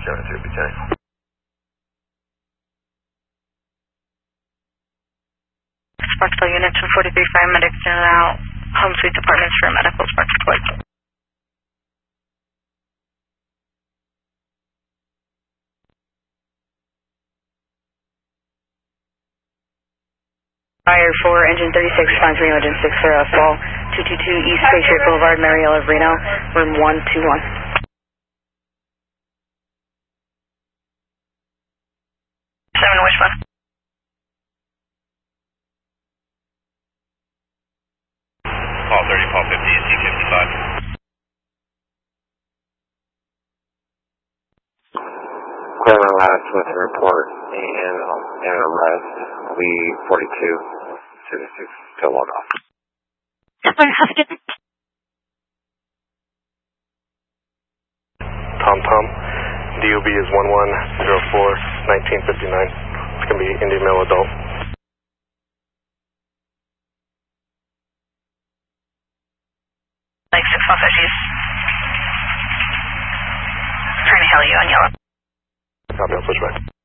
72 BK. Sparksville Unit 243 paramedics in and out. Home Suite Departments for medical Sparksville. Fire for engine 36, find for engine 6 for fall 222 East Patriot Boulevard, Mariella, Reno, room 121. 7 Wishbone. Paul 30, Paul 50, C55. Cleveland last with a report and an arrest. Lee 42, 66, still log off. Tom, DOB is 1104-1959. It's going to be Indian male adult. Like 6 off issues. Trying to hail you on yellow. Copy, I'll switch back.